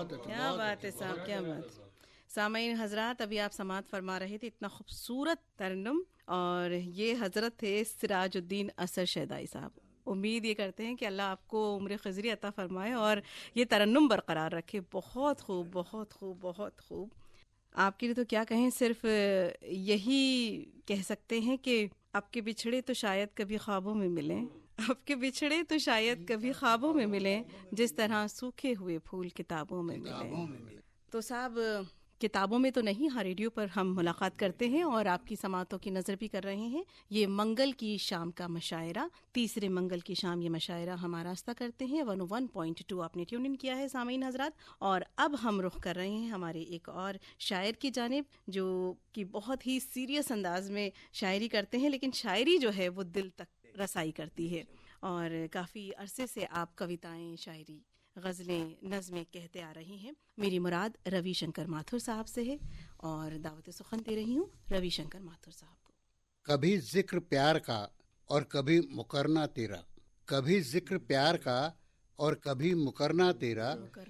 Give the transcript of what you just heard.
کیا بات ہے صاحب، کیا بات. سامعین حضرات، ابھی آپ سماعت فرما رہے تھے اتنا خوبصورت ترنم، اور یہ حضرت تھے سراج الدین اثر شیدائی صاحب. امید یہ کرتے ہیں کہ اللہ آپ کو عمر خضری عطا فرمائے اور یہ ترنم برقرار رکھے. بہت خوب، بہت خوب، بہت خوب. آپ کے لیے تو کیا کہیں، صرف یہی کہہ سکتے ہیں کہ آپ کے بچھڑے تو شاید کبھی خوابوں میں ملیں، آپ کے بچھڑے تو شاید کبھی خوابوں میں ملیں، جس طرح سوکھے ہوئے پھول کتابوں میں ملیں. تو صاحب کتابوں میں تو نہیں، ہاں ریڈیو پر ہم ملاقات کرتے ہیں اور آپ کی سماعتوں کی نظر بھی کر رہے ہیں. یہ منگل کی شام کا مشاعرہ، تیسرے منگل کی شام یہ مشاعرہ ہم آراستہ کرتے ہیں. 101.2 آپ نے ٹیون ان کیا ہے سامعین حضرات. اور اب ہم رخ کر رہے ہیں ہمارے ایک اور شاعر کی جانب، جو کہ بہت ہی سیریس انداز میں شاعری کرتے ہیں، لیکن شاعری جو ہے وہ دل تک رسائی کرتی ہے. اور کافی عرصے سے آپ کویتائیں، شاعری، غزلیں، نظمیں کہتے آ رہی ہیں. میری مراد روی شنکر ماتھر صاحب سے ہے اور دعوت سخن دے رہی ہوں روی شنکر ماتھر صاحب کو. کبھی ذکر پیار کا اور کبھی مکرنا تیرا، کبھی ذکر پیار کا اور کبھی مکرنا تیرا،